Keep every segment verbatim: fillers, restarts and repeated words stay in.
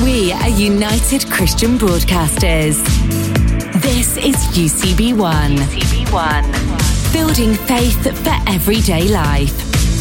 We are United Christian Broadcasters. This is U C B one. U C B one. Building faith for everyday life.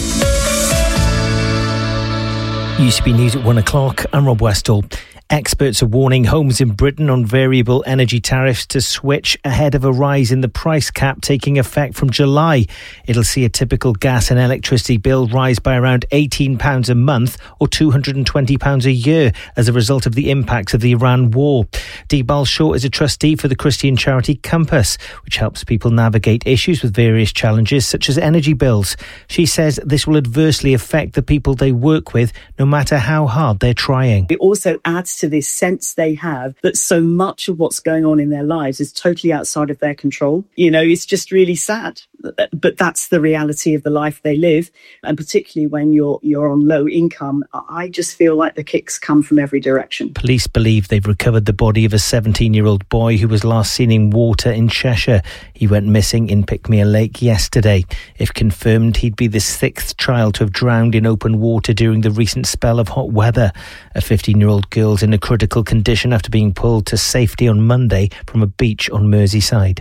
U C B News at one o'clock. I'm Rob Westall. Experts are warning homes in Britain on variable energy tariffs to switch ahead of a rise in the price cap taking effect from July. It'll see a typical gas and electricity bill rise by around eighteen pounds a month or two hundred twenty pounds a year as a result of the impacts of the Iran war. Dee Balshaw is a trustee for the Christian charity Compass, which helps people navigate issues with various challenges such as energy bills. She says this will adversely affect the people they work with, no matter how hard they're trying. It also adds to this sense they have that so much of what's going on in their lives is totally outside of their control. You know, it's just really sad. But that's the reality of the life they live. And particularly when you're you're on low income, I just feel like the kicks come from every direction. Police believe they've recovered the body of a seventeen-year-old boy who was last seen in water in Cheshire. He went missing in Pickmere Lake yesterday. If confirmed, he'd be the sixth child to have drowned in open water during the recent spell of hot weather. A fifteen-year-old girl's in a critical condition after being pulled to safety on Monday from a beach on Merseyside.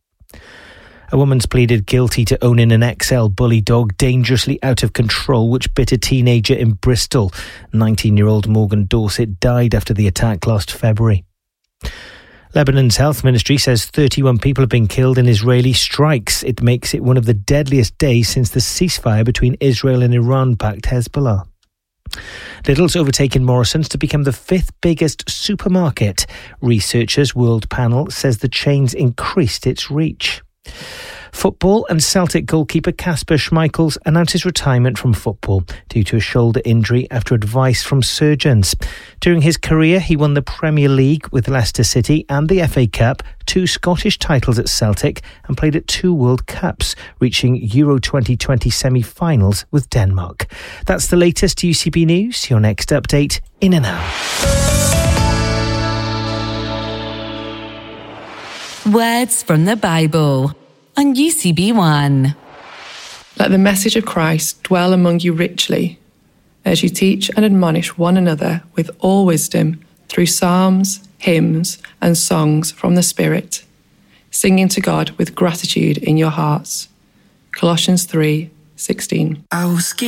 A woman's pleaded guilty to owning an X L bully dog dangerously out of control which bit a teenager in Bristol. nineteen-year-old Morgan Dorset died after the attack last February. Lebanon's health ministry says thirty-one people have been killed in Israeli strikes. It makes it one of the deadliest days since the ceasefire between Israel and Iran-backed Hezbollah. Lidl's overtaken Morrison's to become the fifth biggest supermarket. Researchers' World Panel says the chain's increased its reach. Football, and Celtic goalkeeper Kasper Schmeichel announces retirement from football due to a shoulder injury after advice from surgeons. During his career, he won the Premier League with Leicester City and the F A Cup, two Scottish titles at Celtic, and played at two World Cups, reaching Euro twenty twenty semi-finals with Denmark. That's the latest U C B News. Your next update in an hour. Words from the Bible on U C B one. Let the message of Christ dwell among you richly, as you teach and admonish one another with all wisdom through psalms, hymns, and songs from the Spirit, singing to God with gratitude in your hearts. Colossians three sixteen.